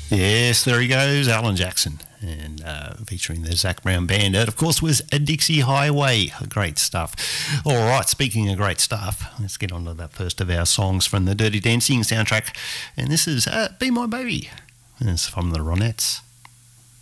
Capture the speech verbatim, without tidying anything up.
Yes, there he goes, Alan Jackson, and uh, featuring the Zac Brown Band. It, of course, was a Dixie Highway. Great stuff. All right, speaking of great stuff, let's get on to that first of our songs from the Dirty Dancing soundtrack. And this is uh, Be My Baby. And it's from the Ronettes.